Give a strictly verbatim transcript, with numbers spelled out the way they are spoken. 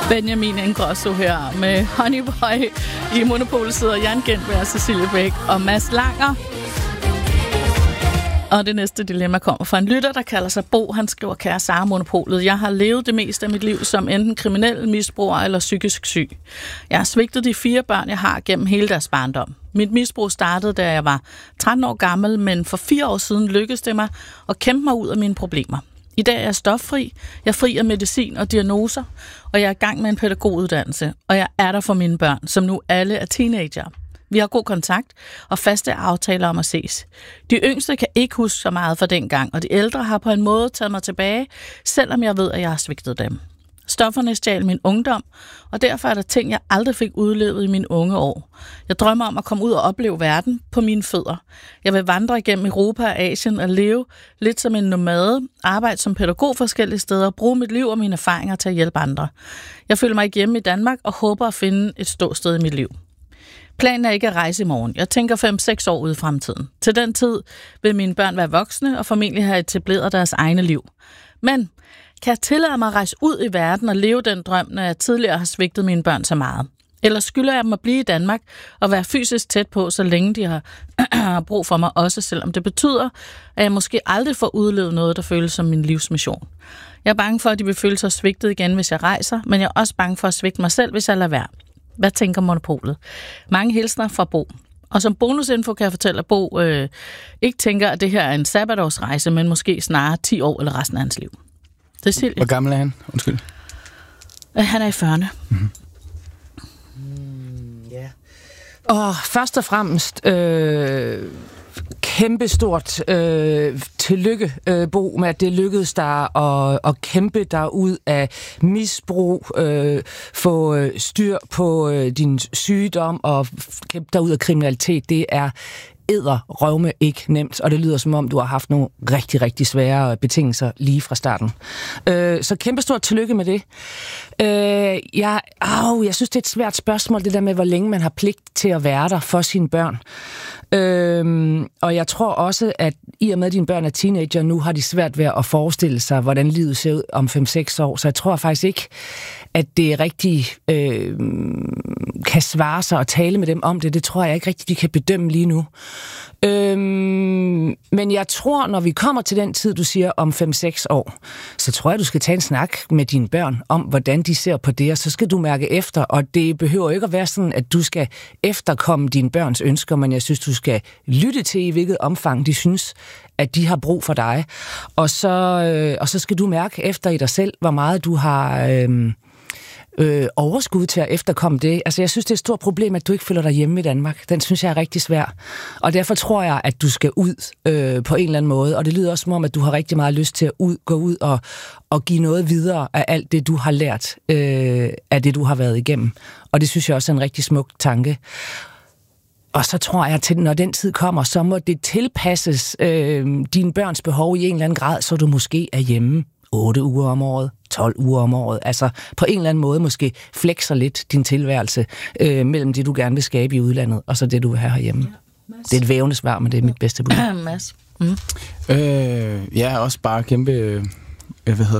Benjamin Ingrosso her med Honey Boy. I Monopolet sidder Jan Gintberg, Cecilie Bæk og Mads Langer. Og det næste dilemma kommer fra en lytter, der kalder sig Bo. Han skriver: Kære Sara, Monopolet. Jeg har levet det meste af mit liv som enten kriminel, misbruger eller psykisk syg. Jeg har svigtet de fire børn, jeg har gennem hele deres barndom. Mit misbrug startede, da jeg var tretten år gammel, men for fire år siden lykkedes det mig at kæmpe mig ud af mine problemer. I dag er jeg stoffri, jeg er fri af medicin og diagnoser, og jeg er i gang med en pædagoguddannelse, og jeg er der for mine børn, som nu alle er teenager. Vi har god kontakt og faste aftaler om at ses. De yngste kan ikke huske så meget fra dengang, og de ældre har på en måde taget mig tilbage, selvom jeg ved, at jeg har svigtet dem. Stofferne stjal min ungdom, og derfor er der ting, jeg aldrig fik udlevet i mine unge år. Jeg drømmer om at komme ud og opleve verden på mine fødder. Jeg vil vandre igennem Europa og Asien og leve lidt som en nomade, arbejde som pædagog forskellige steder, bruge mit liv og mine erfaringer til at hjælpe andre. Jeg føler mig ikke hjemme i Danmark og håber at finde et ståsted i mit liv. Planen er ikke at rejse i morgen. Jeg tænker fem seks år ude i fremtiden. Til den tid vil mine børn være voksne og formentlig have etableret deres egne liv. Men kan jeg tillade mig at rejse ud i verden og leve den drøm, når jeg tidligere har svigtet mine børn så meget? Eller skylder jeg dem at blive i Danmark og være fysisk tæt på, så længe de har, har brug for mig også, selvom det betyder, at jeg måske aldrig får udlevet noget, der føles som min livsmission. Jeg er bange for, at de vil føle sig svigtet igen, hvis jeg rejser, men jeg er også bange for at svigte mig selv, hvis jeg lader være. Hvad tænker Monopolet? Mange hilsner fra Bo. Og som bonusinfo kan jeg fortælle, at Bo øh, ikke tænker, at det her er en sabbatårsrejse, men måske snarere ti år eller resten af hans liv. Cecilie. Hvor gammel er han? Undskyld. Øh, han er i fyrrerne. Mm-hmm. Mm, yeah. Og først og fremmest øh, kæmpestort øh, tillykke, øh, Bo, med at det lykkedes dig at, at kæmpe dig ud af misbrug, øh, få øh, styr på øh, din sygdom og kæmpe dig ud af kriminalitet. Det er edderrøvme ikke nemt, og det lyder som om, du har haft nogle rigtig, rigtig svære betingelser lige fra starten. Øh, så kæmpestort tillykke med det. Øh, jeg, au, jeg synes, det er et svært spørgsmål, det der med, hvor længe man har pligt til at være der for sine børn. Øh, og jeg tror også, at i og med, at dine børn er teenager, nu har de svært ved at forestille sig, hvordan livet ser ud om fem seks år. Så jeg tror faktisk ikke, at det rigtig øh, kan svare sig og tale med dem om det. Det tror jeg ikke rigtig, de kan bedømme lige nu. Øhm, men jeg tror, når vi kommer til den tid, du siger om fem seks år, så tror jeg, du skal tage en snak med dine børn om, hvordan de ser på det, og så skal du mærke efter, og det behøver ikke at være sådan, at du skal efterkomme dine børns ønsker, men jeg synes, du skal lytte til, i hvilket omfang de synes, at de har brug for dig. Og så, øh, og så skal du mærke efter i dig selv, hvor meget du har øh, øh, overskud til at efterkomme det. Altså, jeg synes, det er et stort problem, at du ikke føler dig hjemme i Danmark. Den synes jeg er rigtig svær. Og derfor tror jeg, at du skal ud øh, på en eller anden måde. Og det lyder også som om, at du har rigtig meget lyst til at ud, gå ud og, og give noget videre af alt det, du har lært øh, af det, du har været igennem. Og det synes jeg også er en rigtig smuk tanke. Og så tror jeg, at når den tid kommer, så må det tilpasses øh, dine børns behov i en eller anden grad, så du måske er hjemme otte uger om året, tolv uger om året. Altså på en eller anden måde måske flexer lidt din tilværelse øh, mellem det, du gerne vil skabe i udlandet, og så det, du vil have herhjemme. Ja, det er et vævende svar, men det er mit bedste bud. Mads. Mm. Øh, ja, også bare kæmpe... Øh, hvad hedder